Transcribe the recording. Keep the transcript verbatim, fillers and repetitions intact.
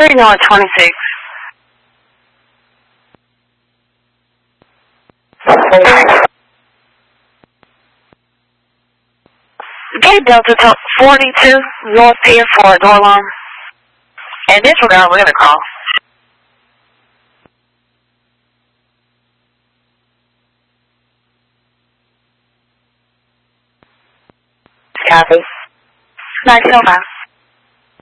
three North twenty-six. Gate Delta forty-two, North Pier for a door alarm. And disregard weather call. Copy. nineteen oh five.